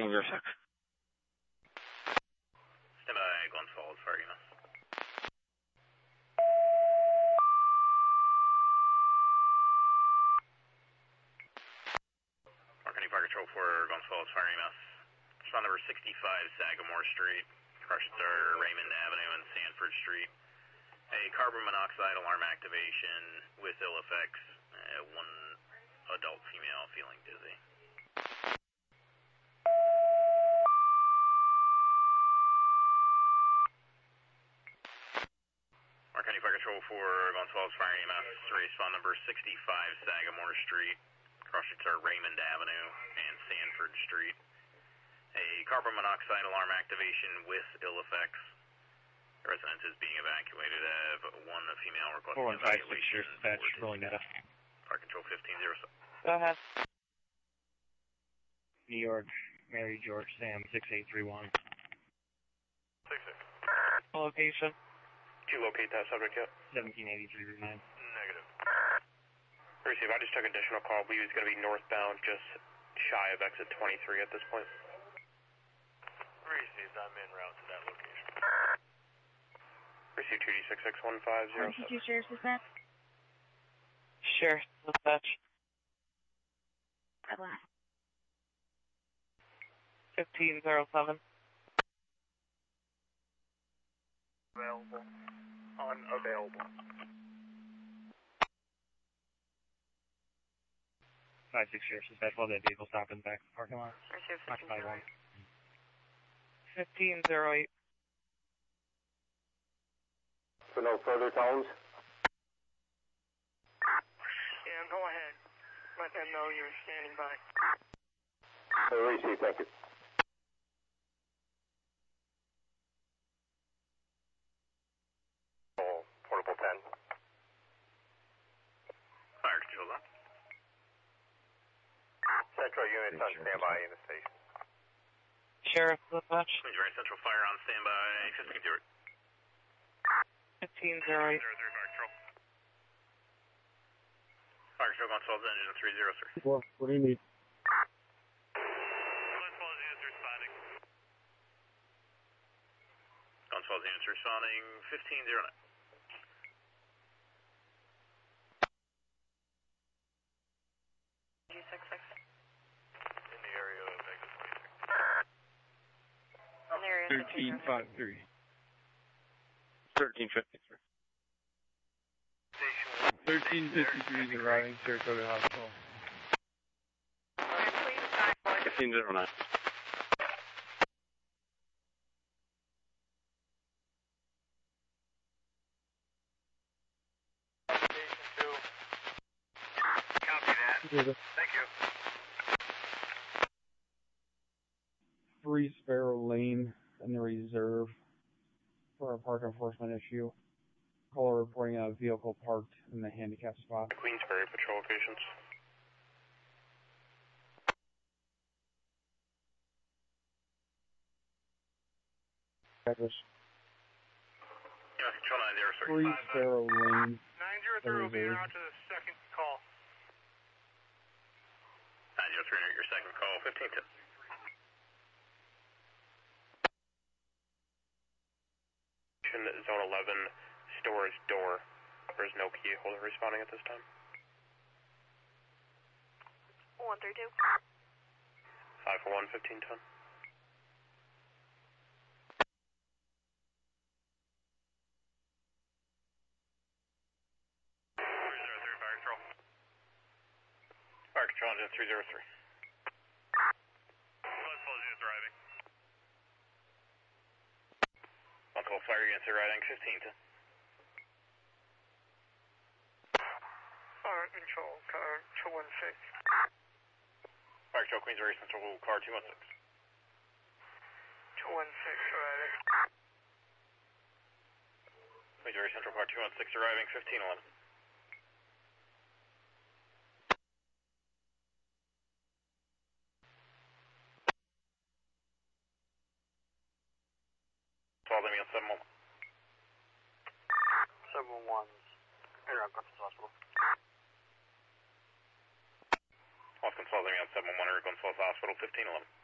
1506. Stand by, Glens Falls, fire EMS. Mark Fire Control for Glens Falls, fire EMS. Spot number 65 Sagamore Street, Crushstar, Raymond Avenue, and Sanford Street. A carbon monoxide alarm activation with ill effects. One adult female feeling dizzy. Mark County Fire Control for Glens Falls Fire EMS, respond number 65 Sagamore Street, Crushstar, Raymond Avenue, and Sanford Street. A carbon monoxide alarm activation with ill effects. The residence is being evacuated. One female requesting evacuation. Dispatch, rolling data. Fire Control 1507. Go ahead. New York, Mary George, Sam, 6831. 66. Location. Did you locate that subject yet? 1783 Route 9. Negative. Receive, I just took additional call. I believe he's going to be northbound, just shy of exit 23 at this point. Received, I'm en route to that location. Receive 2D661507. RTQ Sheriff's Dispatch. Sheriff's Dispatch. Red line. 1507. Available. Unavailable. 56 Sheriff's Dispatch, while that vehicle stopped in the back of the parking lot. Receive Occupied 1. 1508. For no further tones? Yeah, go ahead. Let them know you're standing by. Receive, thank you. Portable 10. Fire Control on. Central units on standby in the station. Sheriff's Dispatch. Missouri Central Fire on standby. 1508. 1508. Fire Control Glens Falls engine 303. What do you need? Glens Falls units responding. Glens Falls units responding 1509. G66. In the area of exit 23. In the area of 1353. 1353. Station 1353 is arriving, Saratoga Hospital. Please, 1509. Station 2. Copy that. Thank you. 3 Sparrow Lane in the reserve for a park enforcement issue. Caller reporting a vehicle parked in the handicap spot. Queensbury patrol locations. Address Yeah, Control 903. 3 Sparrow Lane. 903 will be en route to the second call. 903, your second call, 1510. Zone 11, storage door. There is no key holder responding at this time. 132. 541, 1510. Fire Control. Fire Control engine 303. Glens Falls units arriving. I'll call fire units arriving 1510. Fire Control, car 216. Fire Control Queensbury Central car 216. 216 arriving. Queensbury Central car 216 arriving 1511. Follow me on 711. 711's en route to hospital. Austin, follow me on 711, Glens Falls Hospital, 1511.